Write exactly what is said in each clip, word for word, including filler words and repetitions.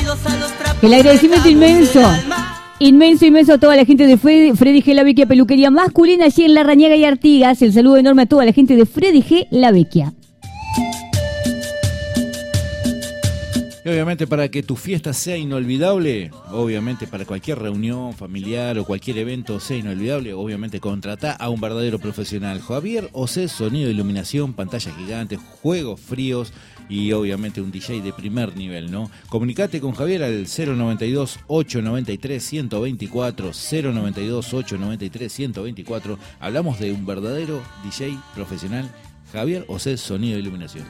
El agradecimiento inmenso. Inmenso, inmenso a toda la gente de Freddy, Freddy G. La Vecchia, peluquería masculina allí en La Rañaga y Artigas. El saludo enorme a toda la gente de Freddy G. La Vecchia. Y obviamente para que tu fiesta sea inolvidable, obviamente para cualquier reunión familiar o cualquier evento sea inolvidable, obviamente contratá a un verdadero profesional. Javier Osé, sonido, iluminación, pantalla gigante, juegos fríos y obviamente un D J de primer nivel, ¿no? Comunicate con Javier al cero noventa y dos, ochocientos noventa y tres, ciento veinticuatro, cero noventa y dos, ochocientos noventa y tres, ciento veinticuatro. Hablamos de un verdadero D J profesional, Javier Osé, sonido e iluminación.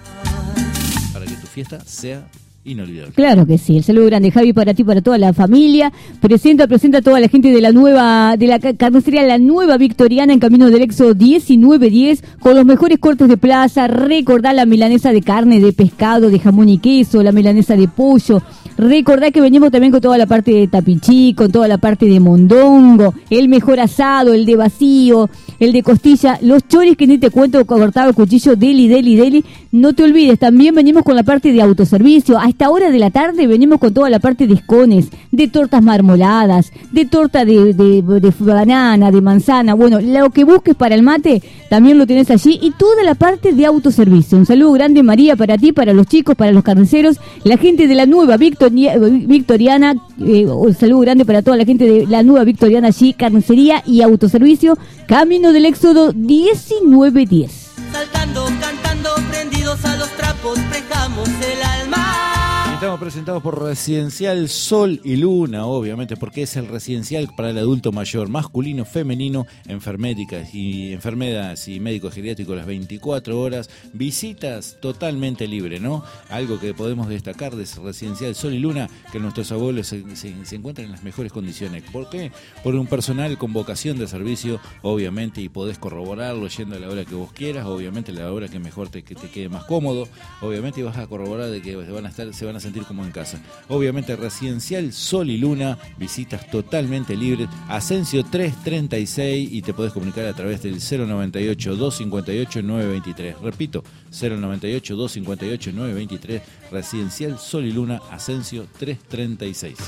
Para que tu fiesta sea inolvidable. Claro que sí, el saludo grande, Javi, para ti, para toda la familia. Presenta, presenta a toda la gente de la nueva, de la carnicería La Nueva Victoriana en camino del Éxodo diecinueve diez, con los mejores cortes de plaza. Recordá la milanesa de carne, de pescado, de jamón y queso, la milanesa de pollo. Recordá que venimos también con toda la parte de tapichí, con toda la parte de mondongo, el mejor asado, el de vacío, el de costilla, los choris que ni te cuento, cortado cuchillo, deli, deli, deli. No te olvides, también venimos con la parte de autoservicio. A esta hora de la tarde venimos con toda la parte de escones, de tortas marmoladas, de torta de, de, de banana, de manzana. Bueno, lo que busques para el mate también lo tenés allí, y toda la parte de autoservicio. Un saludo grande, María, para ti, para los chicos, para los carniceros, la gente de La Nueva Victoria, Victoriana. Eh, un saludo grande para toda la gente de La Nueva Victoriana allí, carnicería y autoservicio, camino del Éxodo diecinueve diez. Saltando, cantando, prendidos a los trapos, prejamos el alma. Estamos presentados por Residencial Sol y Luna, obviamente, porque es el residencial para el adulto mayor, masculino, femenino, enferméticas y enfermeras y médicos geriátricos las veinticuatro horas, visitas totalmente libre, ¿no? Algo que podemos destacar de Residencial Sol y Luna, que nuestros abuelos se, se, se encuentran en las mejores condiciones. ¿Por qué? Por un personal con vocación de servicio, obviamente, y podés corroborarlo yendo a la hora que vos quieras, obviamente la hora que mejor te, que te quede más cómodo, obviamente, y vas a corroborar de que se van a estar, se van a sentir como en casa. Obviamente, Residencial Sol y Luna, visitas totalmente libres, Asensio trescientos treinta y seis, y te podés comunicar a través del cero noventa y ocho, doscientos cincuenta y ocho, novecientos veintitrés. Repito, cero noventa y ocho, doscientos cincuenta y ocho, novecientos veintitrés, Residencial Sol y Luna, Asensio trescientos treinta y seis.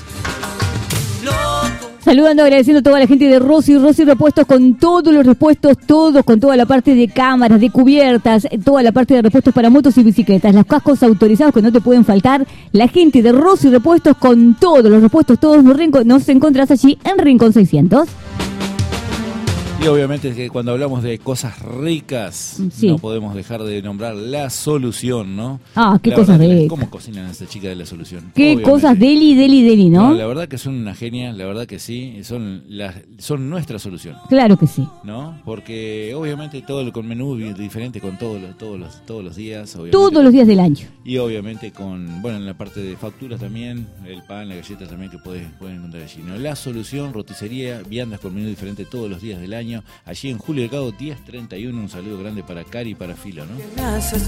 Saludando, agradeciendo a toda la gente de Rossi, Rossi Repuestos, con todos los repuestos, todos, con toda la parte de cámaras, de cubiertas, toda la parte de repuestos para motos y bicicletas, los cascos autorizados que no te pueden faltar. La gente de Rossi Repuestos, con todos los repuestos, todos nos, nos encontrás allí en Rincón seiscientos. Y obviamente que cuando hablamos de cosas ricas, sí, no podemos dejar de nombrar La Solución, ¿no? Ah, qué la cosas ricas. ¿Cómo cocinan a esta chica de La Solución? Qué obviamente. Cosas deli, deli, deli, ¿no? No, la verdad que son una genia, la verdad que sí, son las, son nuestra solución. Claro que sí. ¿No? Porque obviamente todo con menú diferente con todos los, todos los, todos los días. Todos los días del año. Y obviamente con, bueno, en la parte de facturas también, el pan, la galleta también que puedes, pueden encontrar allí, ¿no? La Solución, roticería, viandas con menú diferente todos los días del año. Allí en Julio Delgado diez treinta y uno, un saludo grande para Cari y para Filo, ¿no?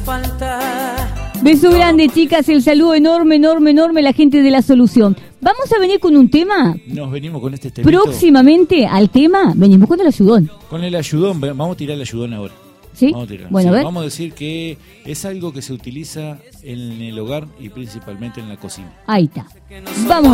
Beso grande, chicas, el saludo enorme, enorme, enorme a la gente de La Solución. Vamos a venir con un tema. Nos venimos con este temito. Próximamente al tema, venimos con el ayudón. Con el ayudón, vamos a tirar el ayudón ahora. ¿Sí? Vamos a tirar. Bueno, sí, a ver. Vamos a decir que es algo que se utiliza en el hogar y principalmente en la cocina. Ahí está. Vamos.